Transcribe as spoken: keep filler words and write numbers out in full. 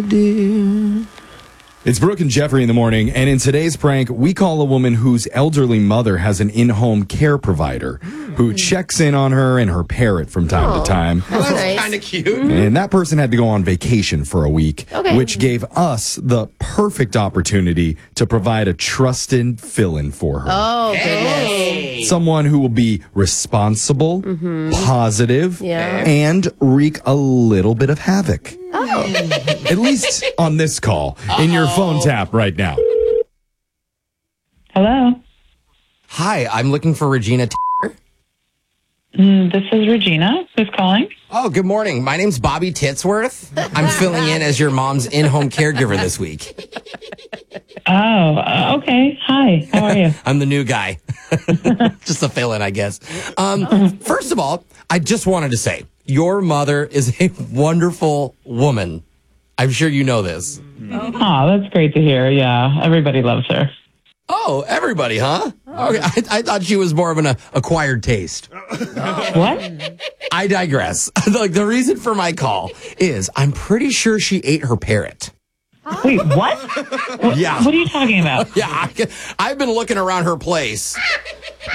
dear. It's Brooke and Jeffrey in the morning, and in today's prank, we call a woman whose elderly mother has an in-home care provider who checks in on her and her parrot from time Oh, to time. That's, That's nice. kind of cute. And that person had to go on vacation for a week, Okay. which gave us the perfect opportunity to provide a trusted fill-in for her. Oh, goodness. Hey. Someone who will be responsible, positive, Yeah. and wreak a little bit of havoc. Oh. At least on this call, in your phone tap right now. Hello. Hi, I'm looking for Regina. T- Mm, this is Regina. Who's calling? oh, good morning. My name's Bobby Titsworth. I'm filling in as your mom's in-home caregiver this week. Oh, uh, okay. Hi. How are you? I'm the new guy. Just a fill-in, I guess. Um, first of all, I just wanted to say, your mother is a wonderful woman. I'm sure you know this. Oh, that's great to hear. Yeah, everybody loves her. Oh, everybody, huh? Okay, I, I thought she was more of an uh, acquired taste. What? I digress. Like, the reason for my call is I'm pretty sure she ate her parrot. Wait, what? What, Yeah. what are you talking about? Yeah, I, I've been looking around her place.